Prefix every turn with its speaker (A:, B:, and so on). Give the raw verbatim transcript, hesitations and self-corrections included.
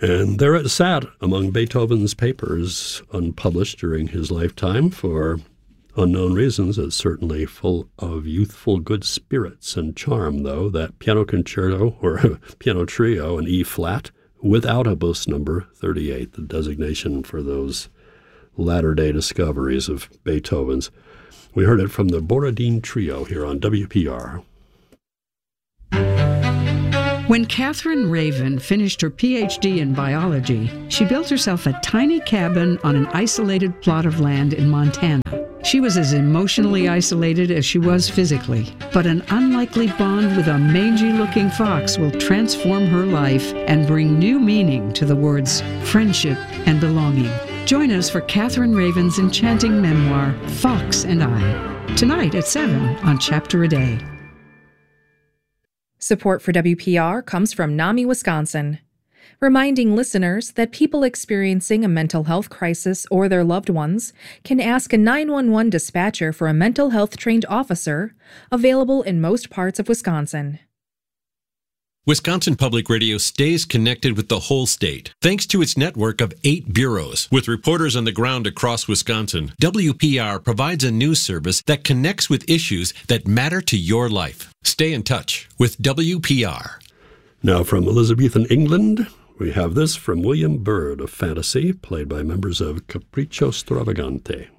A: And there it sat among Beethoven's papers, unpublished during his lifetime for unknown reasons. It's certainly full of youthful good spirits and charm, though, that piano concerto, or piano trio in E-flat, without Opus number thirty-eight, the designation for those latter-day discoveries of Beethoven's. We heard it from the Borodin Trio here on W P R.
B: When Catherine Raven finished her P H D in biology, she built herself a tiny cabin on an isolated plot of land in Montana. She was as emotionally isolated as she was physically, but an unlikely bond with a mangy-looking fox will transform her life and bring new meaning to the words friendship and belonging. Join us for Catherine Raven's enchanting memoir, Fox and I, tonight at seven on Chapter a Day.
C: Support for W P R comes from NAMI, Wisconsin, reminding listeners that people experiencing a mental health crisis or their loved ones can ask a nine one one dispatcher for a mental health trained officer, available in most parts of Wisconsin.
D: Wisconsin Public Radio stays connected with the whole state, thanks to its network of eight bureaus. With reporters on the ground across Wisconsin, W P R provides a news service that connects with issues that matter to your life. Stay in touch with W P R.
A: Now from Elizabethan England, we have this from William Byrd of Fantasy, played by members of Capriccio Stravagante.